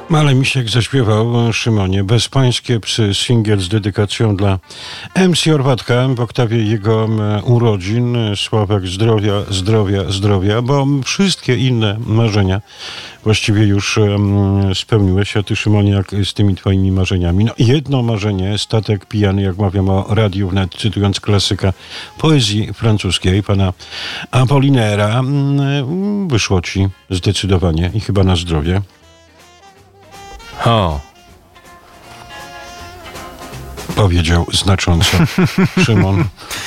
Ale Misiek zaśpiewał, Szymonie, Bezpańskie psy, singiel z dedykacją dla MC Orwatka w oktawie jego urodzin. Sławek, zdrowia, zdrowia, zdrowia, bo wszystkie inne marzenia właściwie już spełniłeś, a ty, Szymonie, jak z tymi twoimi marzeniami? No, jedno marzenie, statek pijany, jak mawiam o Radiu Wnet, cytując klasyka poezji francuskiej, pana Apollinaire'a, wyszło ci zdecydowanie i chyba na zdrowie. O. Powiedział znacząco Szymon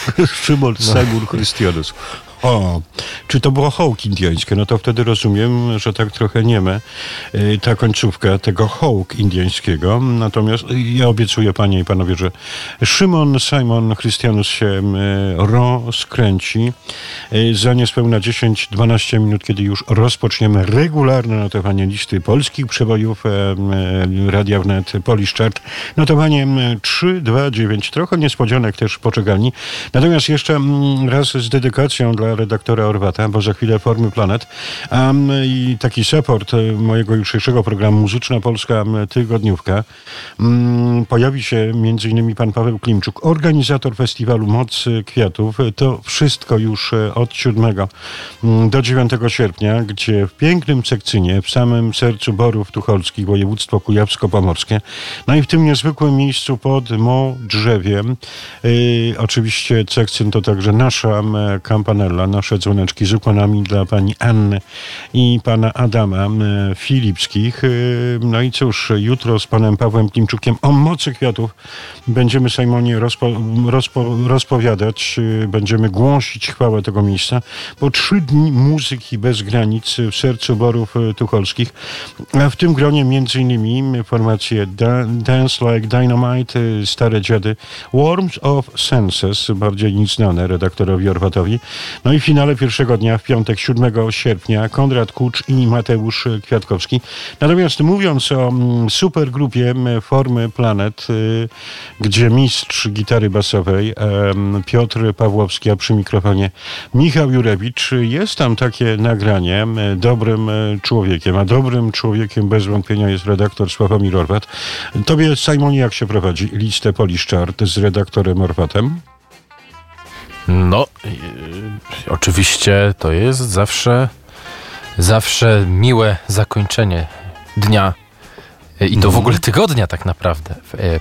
Sagur Chrystianus. O, czy to było hołk indyjskie? No to wtedy rozumiem, że tak trochę nieme ta końcówka tego hołk indyjskiego. Natomiast ja obiecuję, panie i panowie, że Simon Chrystianus się rozkręci za niespełna 10-12 minut, kiedy już rozpoczniemy regularne notowanie listy polskich przebojów Radia Wnet, Polish Chart. Notowanie 329, trochę niespodzianek też w poczekalni. Natomiast jeszcze raz z dedykacją dla redaktora Orwata, bo za chwilę Formy Planet i taki support mojego jutrzejszego programu Muzyczna Polska Tygodniówka. Pojawi się m.in. pan Paweł Klimczuk, organizator festiwalu Moc Kwiatów. To wszystko już od 7 do 9 sierpnia, gdzie w pięknym Cekcynie, w samym sercu Borów Tucholskich, województwo kujawsko-pomorskie, no i w tym niezwykłym miejscu pod Modrzewiem. Oczywiście Cekcyn to także nasza kampanella, nasze dzwoneczki z ukłonami dla pani Anny i pana Adama Filipskich. No i cóż, jutro z panem Pawłem Klimczukiem o Mocy Kwiatów będziemy, Simonie, rozpowiadać, będziemy głosić chwałę tego miejsca, bo 3 dni muzyki bez granic w sercu Borów Tucholskich, a w tym gronie między innymi formacje Dance Like Dynamite, Stare Dziady, Worms of Senses, bardziej nic znane redaktorowi Orwatowi. No i w finale pierwszego dnia, w piątek 7 sierpnia, Konrad Kucz i Mateusz Kwiatkowski. Natomiast mówiąc o supergrupie Formy Planet, gdzie mistrz gitary basowej Piotr Pawłowski, a przy mikrofonie Michał Jurewicz, jest tam takie nagranie dobrym człowiekiem, a dobrym człowiekiem bez wątpienia jest redaktor Sławomir Orwat. Tobie, Simonie, jak się prowadzi listę Polish Chart z redaktorem Orwatem? No, oczywiście to jest zawsze miłe zakończenie dnia i to w ogóle tygodnia tak naprawdę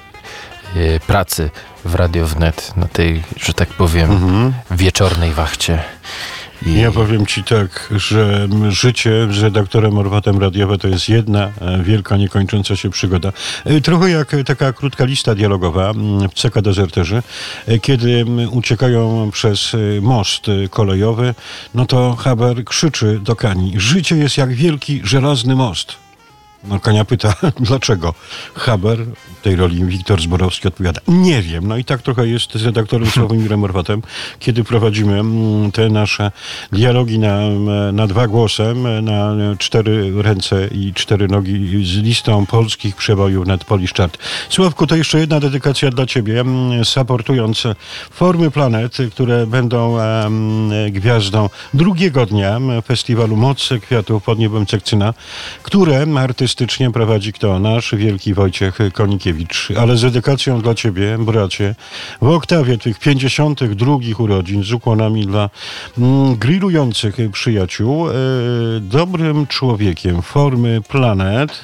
pracy w Radio Wnet na tej, że tak powiem, wieczornej wachcie. Ja powiem ci tak, że życie z redaktorem Orwatem radiowe to jest jedna wielka, niekończąca się przygoda. Trochę jak taka krótka lista dialogowa w CK Dezerterzy, kiedy uciekają przez most kolejowy, no to Haber krzyczy do Kani: życie jest jak wielki, żelazny most. No Kania pyta, dlaczego? Haber, w tej roli Wiktor Zborowski, odpowiada: nie wiem. No i tak trochę jest z redaktorem Sławomirem Orwatem, kiedy prowadzimy te nasze dialogi na 2 głosy, na 4 ręce i 4 nogi z listą polskich przebojów nad Polish Chart. Sławku, to jeszcze jedna dedykacja dla ciebie, supportując Formy Planet, które będą gwiazdą drugiego dnia festiwalu Moc Kwiatów pod niebem Cekcyna, które artystycznie prowadzi kto? Nasz wielki Wojciech Konikiewicz. Ale z dedykacją dla ciebie, bracie, w oktawie tych 52 urodzin, z ukłonami dla grillujących przyjaciół, dobrym człowiekiem Formy Planet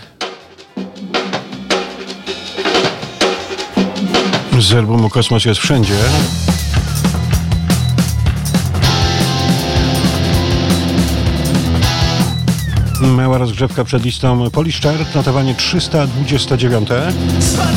z albumu Kosmos jest wszędzie. Mała rozgrzewka przed listą Polish Chart, notowanie 329.